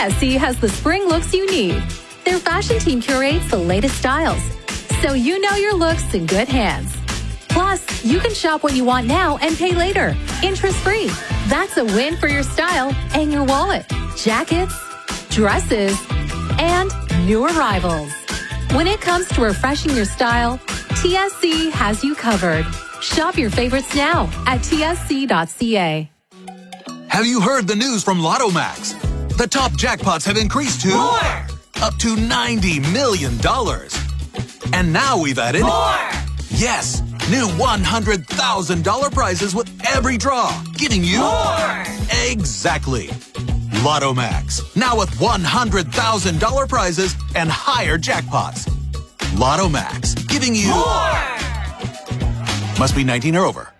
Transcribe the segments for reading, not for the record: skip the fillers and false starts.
TSC has the spring looks you need. Their fashion team curates the latest styles, so you know your look's in good hands. Plus, you can shop what you want now and pay later, interest-free. That's a win for your style and your wallet. Jackets, dresses, and new arrivals. When it comes to refreshing your style, TSC has you covered. Shop your favorites now at tsc.ca. Have you heard the news from Lotto Max? The top jackpots have increased to more! Up to $90 million. And now we've added more! Yes, new $100,000 prizes with every draw, giving you more! Exactly. Lotto Max, now with $100,000 prizes and higher jackpots. Lotto Max, giving you more! Must be 19 or over.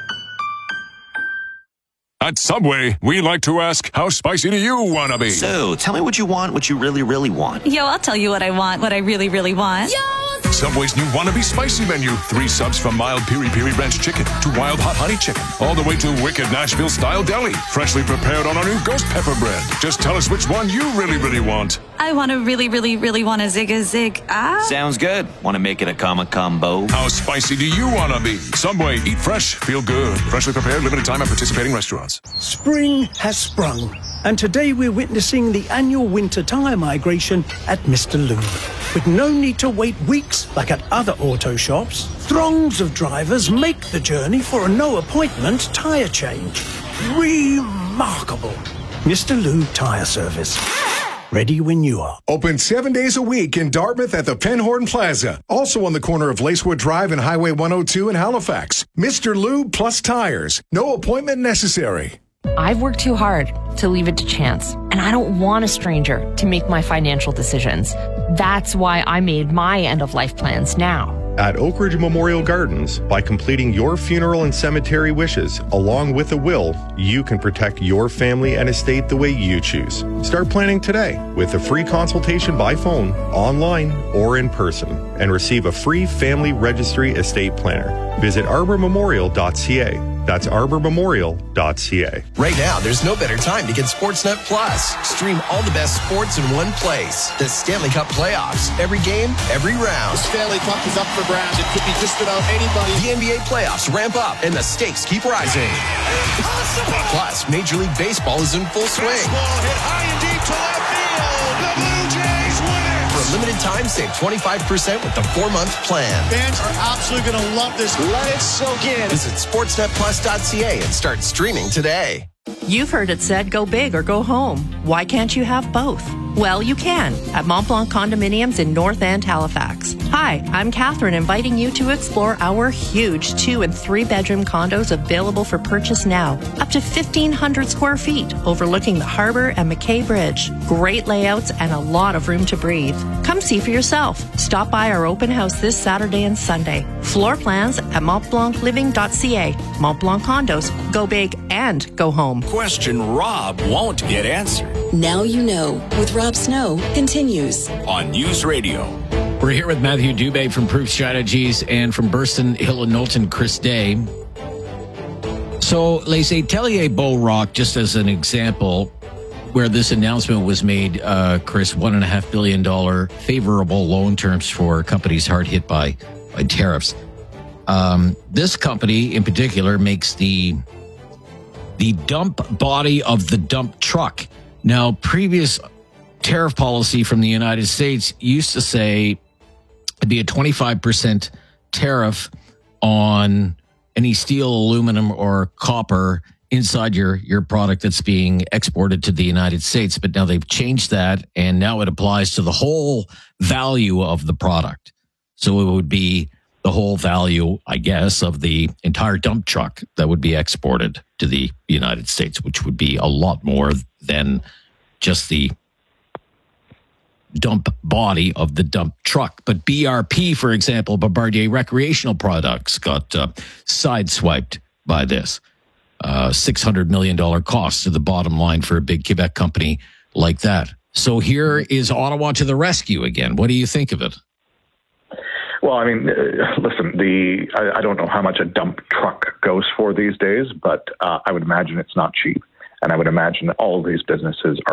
At Subway, we like to ask, how spicy do you want to be? So, tell me what you want, what you really, really want. Yo, I'll tell you what I want, what I really, really want. Yo! Subway's new Wannabe Spicy menu. 3 subs from mild piri-piri ranch chicken to wild hot honey chicken, all the way to wicked Nashville-style deli, freshly prepared on our new ghost pepper bread. Just tell us which one you really, really want. I want to really, really, really want a zig. Sounds good. Want to make it a combo? How spicy do you want to be? Subway, eat fresh, feel good. Freshly prepared, limited time at participating restaurants. Spring has sprung, and today we're witnessing the annual winter tyre migration at Mr. Lube. With no need to wait weeks like at other auto shops, throngs of drivers make the journey for a no-appointment tyre change. Remarkable. Mr. Lube Tyre Service. Ready when you are. Open 7 days a week in Dartmouth at the Penhorn Plaza. Also on the corner of Lacewood Drive and Highway 102 in Halifax. Mr. Lube plus tires. No appointment necessary. I've worked too hard to leave it to chance, and I don't want a stranger to make my financial decisions. That's why I made my end-of-life plans now. At Oak Ridge Memorial Gardens, by completing your funeral and cemetery wishes, along with a will, you can protect your family and estate the way you choose. Start planning today with a free consultation by phone, online, or in person, and receive a free family registry estate planner. Visit arbormemorial.ca. That's arbormemorial.ca. Right now, there's no better time to get Sportsnet Plus. Stream all the best sports in one place. The Stanley Cup playoffs. Every game, every round. The Stanley Cup is up for grabs. It could be just about anybody. The NBA playoffs ramp up, and the stakes keep rising. Impossible! Plus, Major League Baseball is in full swing. Baseball hit high and deep to left field. The Blue Jays win it. For a limited time, save 25% with the 4-month plan. Fans are absolutely going to love this. Let it soak in. Visit sportsnetplus.ca and start streaming today. You've heard it said, go big or go home. Why can't you have both? Well, you can at Mont Blanc Condominiums in North End, Halifax. Hi, I'm Catherine, inviting you to explore our huge 2- and 3-bedroom condos available for purchase now. Up to 1,500 square feet, overlooking the harbor and McKay Bridge. Great layouts and a lot of room to breathe. Come see for yourself. Stop by our open house this Saturday and Sunday. Floor plans at montblancliving.ca. Mont Blanc Condos. Go big and go home. Question Rob won't get answered. Now you know with Rob Snow continues on News Radio. We're here with Matthew Dubé from Proof Strategies and from Burston, Hill and Knowlton, Chris Day. So, Les Atelier Beaurock, just as an example, where this announcement was made, Chris, $1.5 billion favorable loan terms for companies hard hit by tariffs. This company in particular makes the dump body of the dump truck. Now, previous tariff policy from the United States used to say it'd be a 25% tariff on any steel, aluminum, or copper inside your product that's being exported to the United States. But now they've changed that, and now it applies to the whole value of the product. So it would be the whole value, I guess, of the entire dump truck that would be exported to the United States, which would be a lot more than just the dump body of the dump truck. But BRP, for example, Bombardier Recreational Products, got sideswiped by this. $600 million cost to the bottom line for a big Quebec company like that. So here is Ottawa to the rescue again. What do you think of it? Well, I mean, listen, I don't know how much a dump truck goes for these days, but I would imagine it's not cheap. And I would imagine that all of these businesses